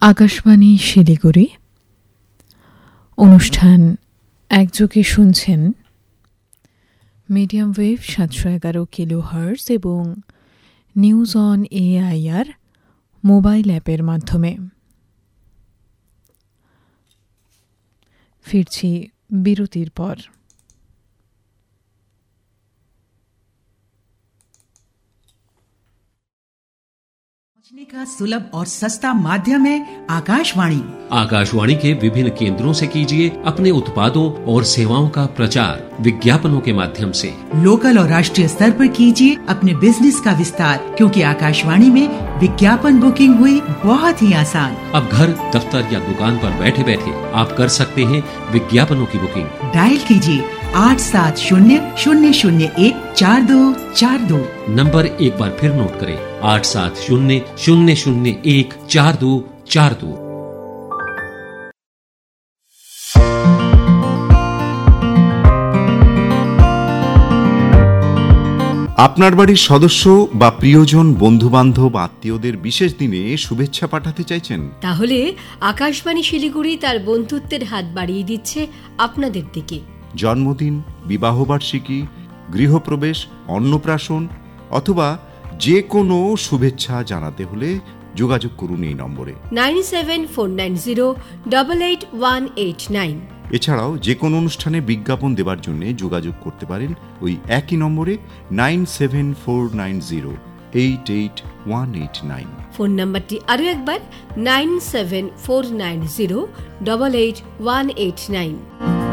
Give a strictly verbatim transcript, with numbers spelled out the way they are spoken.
আকাশবাণী শিলিগুড়ি অনুষ্ঠান একযোগে শুনছেন মিডিয়াম ওয়েভ সাতশো এগারো কিলো হার্জ এবং নিউজ অন এআইআর মোবাইল অ্যাপের মাধ্যমে। ফিরছি বিরতির পর। का सुलभ और सस्ता माध्यम है आकाशवाणी। आकाशवाणी के विभिन्न केंद्रों से कीजिए अपने उत्पादों और सेवाओं का प्रचार विज्ञापनों के माध्यम से। लोकल और राष्ट्रीय स्तर पर कीजिए अपने बिजनेस का विस्तार, क्योंकि आकाशवाणी में विज्ञापन बुकिंग हुई बहुत ही आसान। अब घर, दफ्तर या दुकान पर बैठे बैठे आप कर सकते हैं विज्ञापनों की बुकिंग। डायल कीजिए आठ सात शून्य शून्य शून्य एक चार दो चार दो। नंबर एक बार फिर नोट करें, आठ सात शून्य शून्य शून्य एक चार दो चार दो। আপনার বাড়ির সদস্য বা প্রিয়জন, বন্ধু বান্ধব, আত্মীয়দের বিশেষ দিনে শুভেচ্ছা পাঠাতে চাইছেন? তাহলে আকাশবাণী শিলিগুড়ি তার বন্ধুত্বের হাত বাড়িয়ে দিচ্ছে আপনাদের দিকে। জন্মদিন, বিবাহবার্ষিকী, গৃহপ্রবেশ, অন্নপ্রাশন অথবা যে কোনো শুভেচ্ছা জানাতে হলে যোগাযোগ করুন এই নম্বরে nine seven four nine zero double eight one eight nine. এছাড়াও যে কোনো অনুষ্ঠানে বিজ্ঞাপন দেওয়ার জন্য যোগাযোগ করতে পারেন ওই একই নম্বরে nine seven four nine zero eight eight one eight nine. Phone নাম্বারটি আরও একবার nine seven four nine zero double eight one eight nine.